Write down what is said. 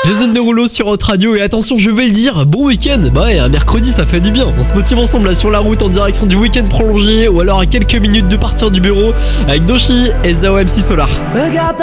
Jason Derulo sur Hot Radio et attention, je vais le dire, bon week-end. Bah ouais, un mercredi ça fait du bien. On se motive ensemble là sur la route en direction du week-end prolongé ou alors à quelques minutes de partir du bureau avec Doshi et Zao MC Solar. Regarde